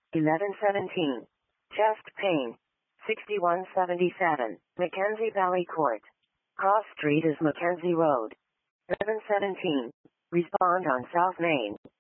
1117. Chest pain. 6177. Mackenzie Valley Court. Cross Street is Mackenzie Road. 1117. Respond on South Main.